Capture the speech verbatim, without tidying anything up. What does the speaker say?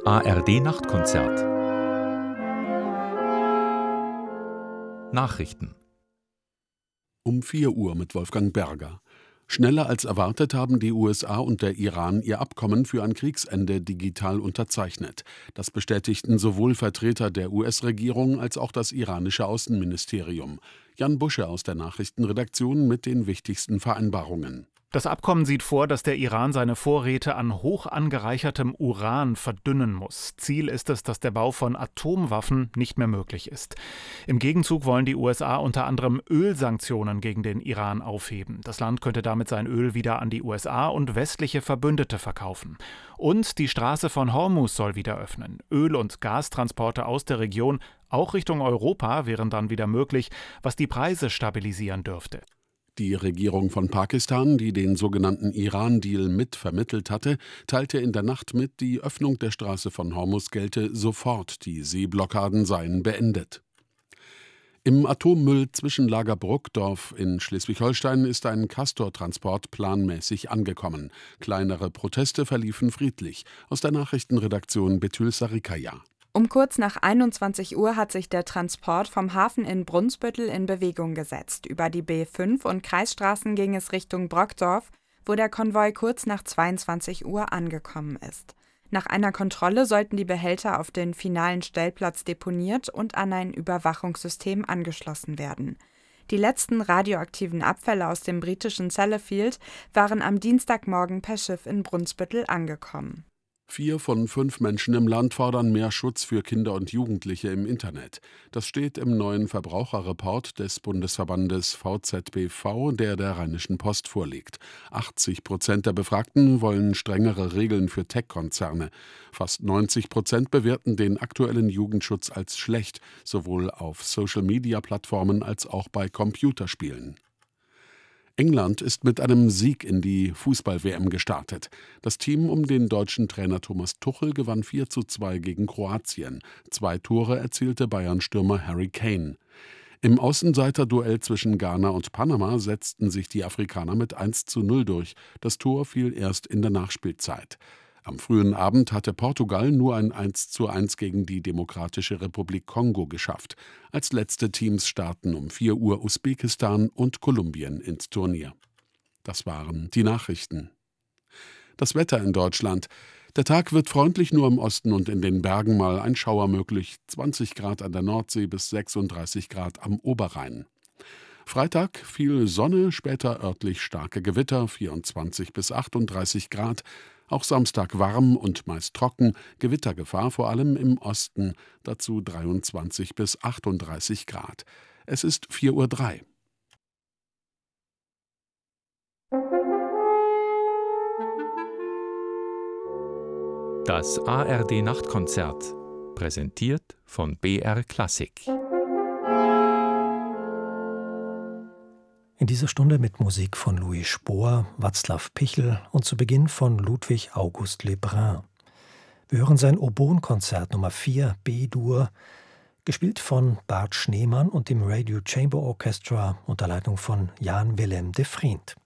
A R D-Nachtkonzert. Nachrichten. Um vier Uhr mit Wolfgang Berger. Schneller als erwartet haben die U S A und der Iran ihr Abkommen für ein Kriegsende digital unterzeichnet. Das bestätigten sowohl Vertreter der U S-Regierung als auch das iranische Außenministerium. Jan Busche aus der Nachrichtenredaktion mit den wichtigsten Vereinbarungen. Das Abkommen sieht vor, dass der Iran seine Vorräte an hoch angereichertem Uran verdünnen muss. Ziel ist es, dass der Bau von Atomwaffen nicht mehr möglich ist. Im Gegenzug wollen die U S A unter anderem Ölsanktionen gegen den Iran aufheben. Das Land könnte damit sein Öl wieder an die U S A und westliche Verbündete verkaufen. Und die Straße von Hormuz soll wieder öffnen. Öl- und Gastransporte aus der Region, auch Richtung Europa, wären dann wieder möglich, was die Preise stabilisieren dürfte. Die Regierung von Pakistan, die den sogenannten Iran-Deal mit vermittelt hatte, teilte in der Nacht mit, die Öffnung der Straße von Hormuz gelte sofort, die Seeblockaden seien beendet. Im Atommüll-Zwischenlager Bruckdorf in Schleswig-Holstein ist ein Castor-Transport planmäßig angekommen. Kleinere Proteste verliefen friedlich. Aus der Nachrichtenredaktion Betül Sarikaya. Um kurz nach einundzwanzig Uhr hat sich der Transport vom Hafen in Brunsbüttel in Bewegung gesetzt. Über die B fünf und Kreisstraßen ging es Richtung Brockdorf, wo der Konvoi kurz nach zweiundzwanzig Uhr angekommen ist. Nach einer Kontrolle sollten die Behälter auf den finalen Stellplatz deponiert und an ein Überwachungssystem angeschlossen werden. Die letzten radioaktiven Abfälle aus dem britischen Sellafield waren am Dienstagmorgen per Schiff in Brunsbüttel angekommen. Vier von fünf Menschen im Land fordern mehr Schutz für Kinder und Jugendliche im Internet. Das steht im neuen Verbraucherreport des Bundesverbandes V Z B V, der der Rheinischen Post vorliegt. achtzig Prozent der Befragten wollen strengere Regeln für Tech-Konzerne. Fast neunzig Prozent bewerten den aktuellen Jugendschutz als schlecht, sowohl auf Social-Media-Plattformen als auch bei Computerspielen. England ist mit einem Sieg in die Fußball-W M gestartet. Das Team um den deutschen Trainer Thomas Tuchel gewann vier zu zwei gegen Kroatien. Zwei Tore erzielte Bayern-Stürmer Harry Kane. Im Außenseiter-Duell zwischen Ghana und Panama setzten sich die Afrikaner mit eins zu null durch. Das Tor fiel erst in der Nachspielzeit. Am frühen Abend hatte Portugal nur ein eins zu eins gegen die Demokratische Republik Kongo geschafft. Als letzte Teams starten um vier Uhr Usbekistan und Kolumbien ins Turnier. Das waren die Nachrichten. Das Wetter in Deutschland. Der Tag wird freundlich, nur im Osten und in den Bergen mal ein Schauer möglich. zwanzig Grad an der Nordsee bis sechsunddreißig Grad am Oberrhein. Freitag viel Sonne, später örtlich starke Gewitter, vierundzwanzig bis achtunddreißig Grad. Auch Samstag warm und meist trocken, Gewittergefahr vor allem im Osten, dazu dreiundzwanzig bis achtunddreißig Grad. Es ist vier Uhr drei. Das A R D-Nachtkonzert, präsentiert von B R Klassik. In dieser Stunde mit Musik von Louis Spohr, Václav Pichel und zu Beginn von Ludwig August Lebrun. Wir hören sein Oboenkonzert Nummer vier B-Dur, gespielt von Bart Schneemann und dem Radio Chamber Orchestra unter Leitung von Jan Willem de Vriend.